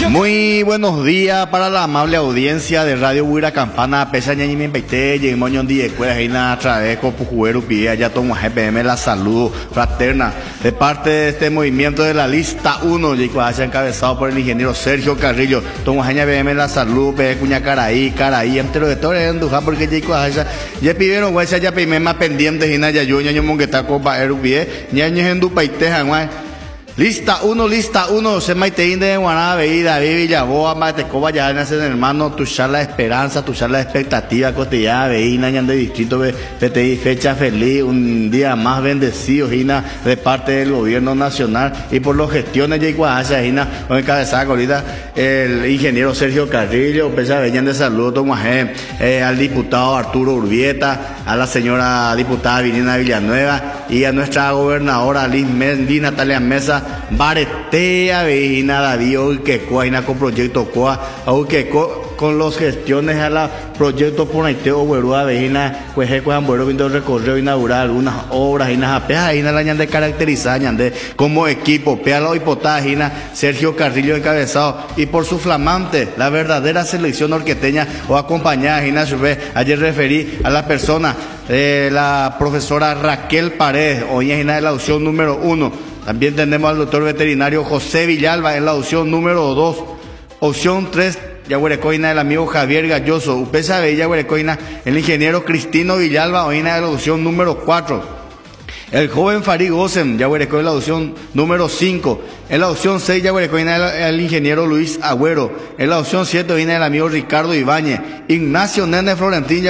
Muy buenos días para la amable audiencia de Radio Huira Campana, pesa ñañi peite, lleguemos de escuela y a través de Pujuero Pía, ya tomo GPM la saludo fraterna de parte de este movimiento de la lista 1, ya encabezado por el ingeniero Sergio Carrillo, tomo GPM la salud, pe cuña caraí, entero de todo el enduja porque ya pidieron huesa ya pime más pendientes y naya yo ñaño mongueta copa erupie, ñaño en du paite janguay. Lista 1, se maiteín de Guaná, Veida, Villaboa, Matecoba, ya nacen hermano, tu charla de esperanza, tu charla de expectativa cotidiana, Veina, ñan de distrito, PTI, fecha feliz, un día más bendecido, Gina, de parte del gobierno nacional y por las gestiones de Iguahacha, Gina, con encabezada ahorita el ingeniero Sergio Carrillo, pesa veñan de salud, Tomajé, al diputado Arturo Urbieta, a la señora diputada Virina Villanueva y a nuestra gobernadora Liz Natalia Mesa, Baretea, Veina, David, hoy que cuaina con proyecto Coa, hoy que con los gestiones a la proyecto Ponaiteo, Huerúa, Veina, pues Juan Buero, viendo el recorrido inaugural, algunas obras, y nada, pea, y nada, de caracterizar, de como equipo, pea la hipotágina, Sergio Carrillo encabezado, y por su flamante, la verdadera selección orqueteña, o acompañada, ayer referí a la persona, la profesora Raquel Paredes, hoy es de la opción número 1. También tenemos al doctor veterinario José Villalba en la opción número 2. Opción 3, Yaguarecoina, el amigo Javier Galloso. Upesa de Yaguarecoina, el ingeniero Cristino Villalba, hoy en la opción número 4. El joven Farid Gosem, Yaguarecoina, en la opción número 5. En la opción 6, Yaguarecoina, el ingeniero Luis Agüero. En la opción 7, viene el amigo Ricardo Ibáñez. Ignacio Nene Florentín,